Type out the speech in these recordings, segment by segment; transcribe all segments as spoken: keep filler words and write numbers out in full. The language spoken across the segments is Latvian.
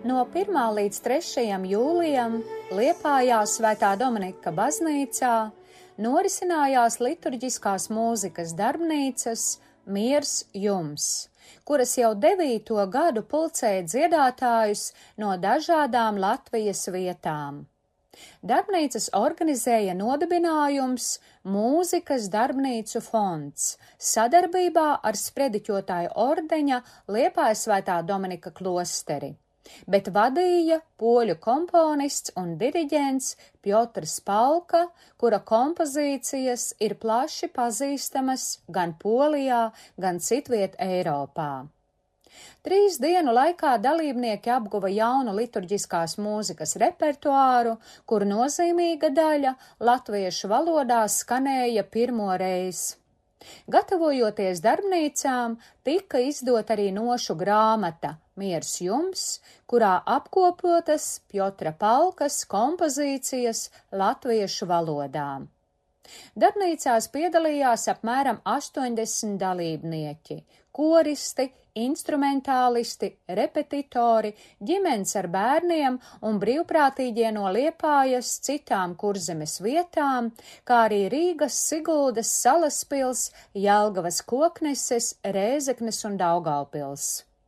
No pirmā līdz trešajam jūlijam Liepājā Svētā Dominika baznīcā norisinājās liturģiskās mūzikas darbnīcas Miers jums, kuras jau devīto gadu pulcēja dziedātājus no dažādām Latvijas vietām. Darbnīcas organizēja nodibinājums Mūzikas darbnīcu fonds sadarbībā ar Sprediķotāju ordeņa Liepājas Svētā Dominika klosteri, bet vadīja poļu komponists un diriģents Pjotrs Palka, kura kompozīcijas ir plaši pazīstamas gan Polijā, gan citviet Eiropā. Trīs dienu laikā dalībnieki apguva jaunu liturģiskās mūzikas repertuāru, kur nozīmīga daļa latviešu valodā skanēja pirmo reizi. Gatavojoties darbnīcām, tika izdot arī nošu grāmata Miers jums, kurā apkopotas Pjotra Palkas kompozīcijas latviešu valodā. Darbnīcās piedalījās apmēram astoņdesmit dalībnieki, koristi, instrumentālisti, repetitori, ģimenes ar bērniem un brīvprātīgie no Liepājas citām Kurzemes vietām, kā arī Rīgas, Siguldas, Salaspils, Jelgavas Kokneses, Rēzeknes un Daugavpils.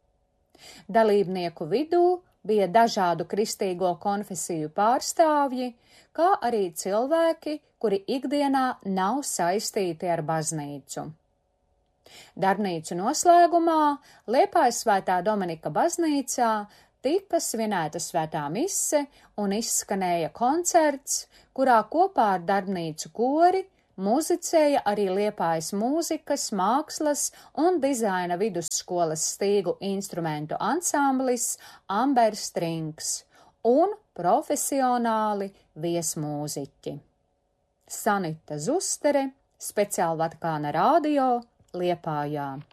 Dalībnieku vidū bija dažādu kristīgo konfesiju pārstāvji, kā arī cilvēki, kuri ikdienā nav saistīti ar baznīcu. Darbnīcu noslēgumā Liepājas Svētā Dominika baznīcā tika svinēta svētā mise un izskanēja koncerts, kurā kopā ar darbnīcu kori muzicēja arī Liepājas mūzikas, mākslas un dizaina vidusskolas stīgu instrumentu ansamblis Amber Strings un profesionāli viesmūziķi. Sanita Zustere, speciāli Vatikāna radio, Liepājā.